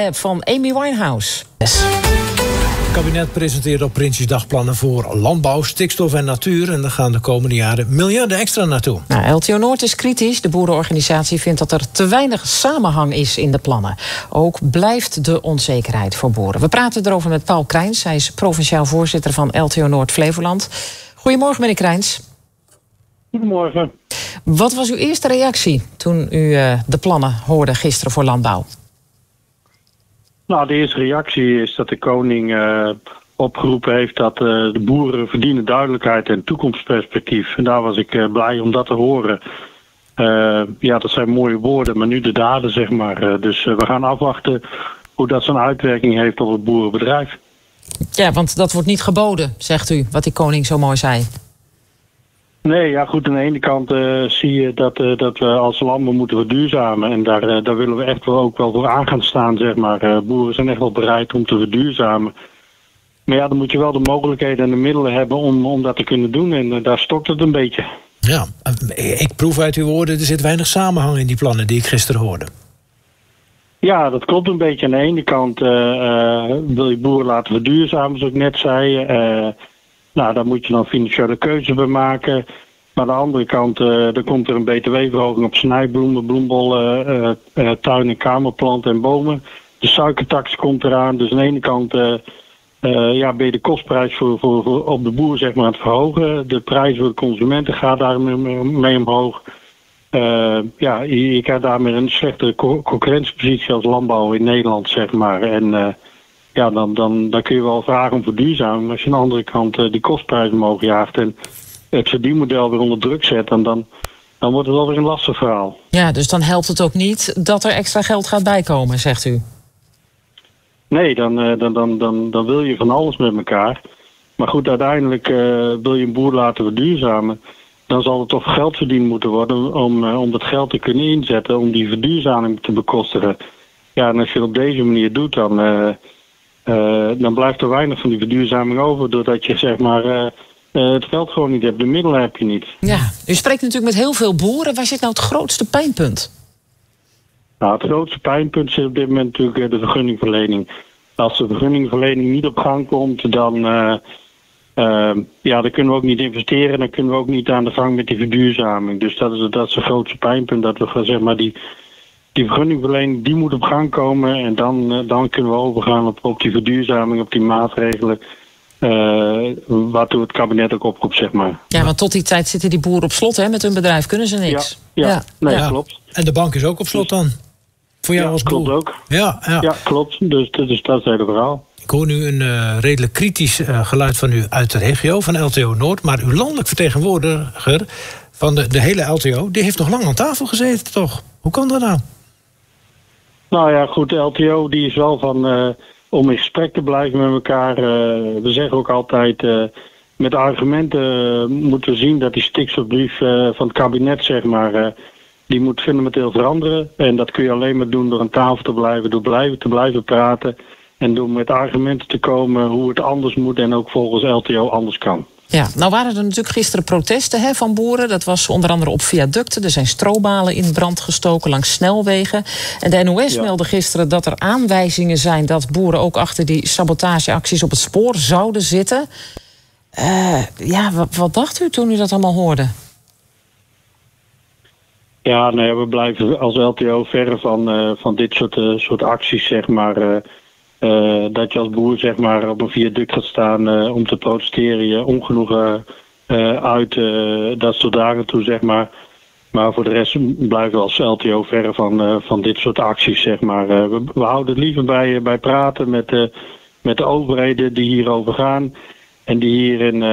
Lab van Amy Winehouse. Het kabinet presenteert op Prinsjesdag plannen voor landbouw, stikstof en natuur. En daar gaan de komende jaren miljarden extra naartoe. LTO Noord is kritisch. De boerenorganisatie vindt dat er te weinig samenhang is in de plannen. Ook blijft de onzekerheid voor boeren. We praten erover met Paul Krijns. Hij is provinciaal voorzitter van LTO Noord Flevoland. Goedemorgen, meneer Krijns. Goedemorgen. Wat was uw eerste reactie toen u de plannen hoorde gisteren voor landbouw? Nou, de eerste reactie is dat de koning opgeroepen heeft dat de boeren verdienen duidelijkheid en toekomstperspectief. En daar was ik blij om dat te horen. Ja, dat zijn mooie woorden, maar nu de daden, zeg maar. Dus we gaan afwachten hoe dat zo'n uitwerking heeft op het boerenbedrijf. Ja, want dat wordt niet geboden, zegt u, wat die koning zo mooi zei. Nee, ja goed, aan de ene kant zie je dat we als landbouw moeten verduurzamen. En daar willen we echt wel ook wel voor aan gaan staan, zeg maar. Boeren zijn echt wel bereid om te verduurzamen. Maar ja, dan moet je wel de mogelijkheden en de middelen hebben om dat te kunnen doen. En daar stokt het een beetje. Ja, ik proef uit uw woorden, er zit weinig samenhang in die plannen die ik gisteren hoorde. Ja, dat klopt een beetje. Aan de ene kant wil je boeren laten verduurzamen, zoals ik net zei. Nou, daar moet je dan financiële keuze bij maken. Maar aan de andere kant, er komt er een btw-verhoging op snijbloemen, bloembollen, tuin- en kamerplanten en bomen. De suikertax komt eraan. Dus aan de ene kant ben je de kostprijs voor op de boer zeg maar, aan het verhogen. De prijs voor de consumenten gaat daarmee omhoog. Ja, je krijgt daarmee een slechtere concurrentiepositie als landbouw in Nederland, zeg maar. En ja, dan kun je wel vragen om verduurzaming. Maar als je aan de andere kant die kostprijzen omhoog jaagt en het verdienmodel weer onder druk zet, dan wordt het wel weer een lastig verhaal. Ja, dus dan helpt het ook niet dat er extra geld gaat bijkomen, zegt u? Nee, dan wil je van alles met elkaar. Maar goed, uiteindelijk wil je een boer laten verduurzamen. Dan zal er toch geld verdiend moeten worden om dat geld te kunnen inzetten, om die verduurzaming te bekostigen. Ja, en als je het op deze manier doet, dan blijft er weinig van die verduurzaming over, doordat je zeg maar het geld gewoon niet hebt, de middelen heb je niet. Ja, u spreekt natuurlijk met heel veel boeren. Waar zit nou het grootste pijnpunt? Nou, het grootste pijnpunt zit op dit moment natuurlijk de vergunningverlening. Als de vergunningverlening niet op gang komt, dan kunnen we ook niet investeren. Dan kunnen we ook niet aan de gang met die verduurzaming. Dus dat is het grootste pijnpunt, dat we zeg maar die vergunningverlening die moet op gang komen. En dan kunnen we overgaan op die verduurzaming, op die maatregelen. Waartoe het kabinet ook oproept, zeg maar. Ja, want tot die tijd zitten die boeren op slot, hè? Met hun bedrijf kunnen ze niks. Ja. Klopt. En de bank is ook op slot dan? Voor jou als boer? Klopt ook. Ja, klopt. Dus dat is het hele verhaal. Ik hoor nu een redelijk kritisch geluid van u uit de regio, van LTO Noord. Maar uw landelijk vertegenwoordiger van de hele LTO, die heeft nog lang aan tafel gezeten, toch? Hoe kan dat nou? Nou ja, goed, de LTO die is wel van om in gesprek te blijven met elkaar. We zeggen ook altijd, met argumenten moeten we zien dat die stikstofbrief van het kabinet, zeg maar, die moet fundamenteel veranderen. En dat kun je alleen maar doen door aan tafel te blijven, door te blijven praten. En door met argumenten te komen hoe het anders moet en ook volgens LTO anders kan. Ja, nou waren er natuurlijk gisteren protesten van boeren. Dat was onder andere op viaducten. Er zijn strobalen in brand gestoken langs snelwegen. En de NOS meldde gisteren dat er aanwijzingen zijn dat boeren ook achter die sabotageacties op het spoor zouden zitten. Wat dacht u toen u dat allemaal hoorde? Ja, we blijven als LTO verre van dit soort acties, zeg maar. Dat je als boer zeg maar op een viaduct gaat staan om te protesteren, je ongenoegen uit dat soort dagen toe, zeg maar. Maar voor de rest blijven we als LTO verre van dit soort acties, zeg maar. We houden het liever bij praten met de overheden die hierover gaan en die hierin